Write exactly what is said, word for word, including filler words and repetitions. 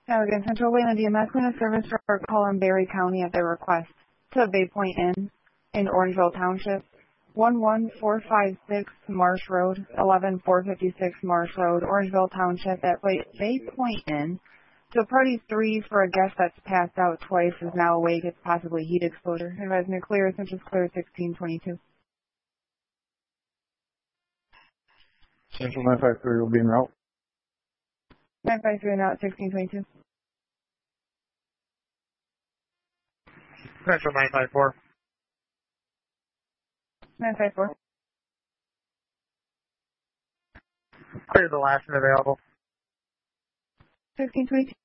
Allegan Central Wayland D M S in a service for Columbia County at their request to Bay Point Inn in Orangeville Township, one one four five six Marsh Road, eleven four fifty-six Marsh Road, Orangeville Township at Bay Point Inn. So party three for a guest that's passed out twice is now awake. It's possibly heat exposure. Advise nuclear, Central Clear sixteen twenty-two. Central nine five three will be en route. nine five three now at sixteen twenty-two. Central nine five four. nine five four. Clear the last one available. sixteen twenty-two.